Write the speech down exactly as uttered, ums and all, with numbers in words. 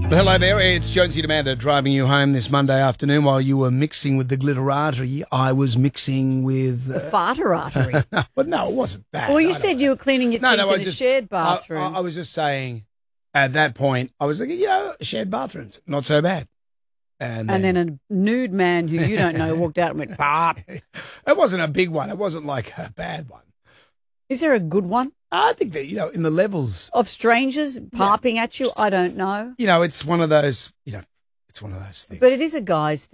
Hello there, it's Jonesy and Amanda driving you home this Monday afternoon. While you were mixing with the glitterati, I was mixing with... The Uh, farterati. no, but no, it wasn't that. Well, you I said don't you know. were cleaning your No, teeth no, I in a just- shared I, bathroom. I, I was just saying, at that point, I was like, you know, shared bathrooms, not so bad. And, and then a nude man who you don't know walked out and went, bop. it wasn't a big one. It wasn't like a bad one. Is there a good one? I think that, you know, in the levels, Of strangers popping at you? I don't know. you know, it's one of those, you know, it's one of those things. But it is a guy's thing.